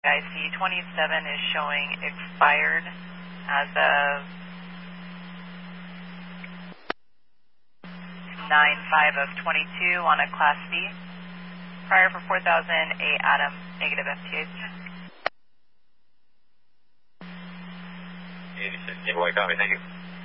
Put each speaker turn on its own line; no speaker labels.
IC27 is showing expired as of 9/5 of 22 on a Class B. Prior for 4,000, A Adam, negative FTH.
86, copy, thank you.